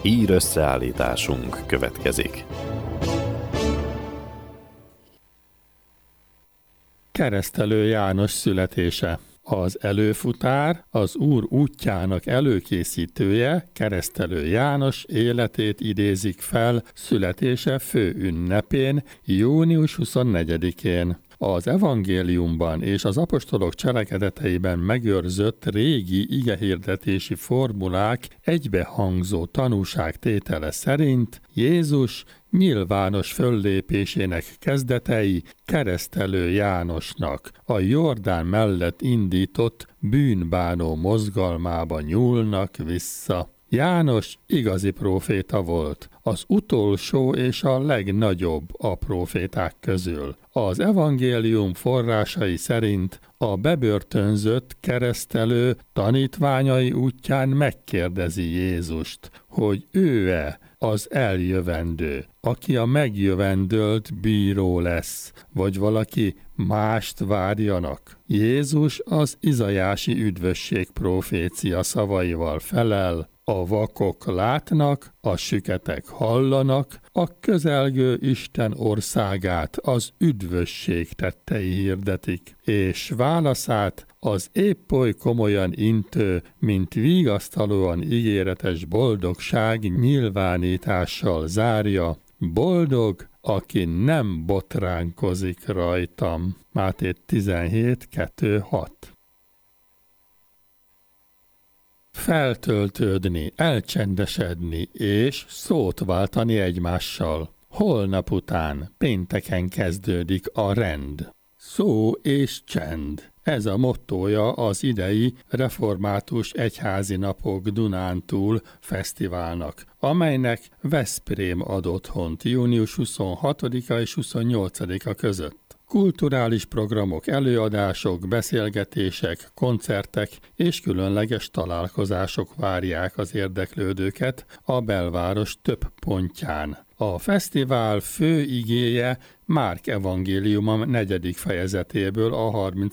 Hír összeállításunk következik. Keresztelő János születése. Az előfutár, az Úr útjának előkészítője, Keresztelő János életét idézik fel születése főünnepén, június 24-én. Az evangéliumban és az apostolok cselekedeteiben megőrzött régi igehirdetési formulák egybehangzó tanúságtétele szerint Jézus nyilvános föllépésének kezdetei Keresztelő Jánosnak a Jordán mellett indított bűnbánó mozgalmába nyúlnak vissza. János igazi próféta volt, az utolsó és a legnagyobb a próféták közül. Az evangélium forrásai szerint a bebörtönzött keresztelő tanítványai útján megkérdezi Jézust, hogy ő-e az eljövendő, aki a megjövendölt bíró lesz, vagy valaki mást várjanak. Jézus az izajási üdvösség profécia szavaival felel: a vakok látnak, a süketek hallanak, a közelgő Isten országát az üdvösség tettei hirdetik, és válaszát az épp oly komolyan intő, mint vigasztalóan ígéretes boldogság nyilvánítással zárja: boldog, aki nem botránkozik rajtam. Máté 17:2-6. Feltöltődni, elcsendesedni és szót váltani egymással. Holnap után, pénteken kezdődik a rend. Szó és csend. Ez a mottója az idei Református Egyházi Napok Dunántúl fesztiválnak, amelynek Veszprém ad otthont június 26-a és 28-a között. Kulturális programok, előadások, beszélgetések, koncertek és különleges találkozások várják az érdeklődőket a belváros több pontján. A fesztivál fő igéje Márk evangéliuma 4. fejezetéből a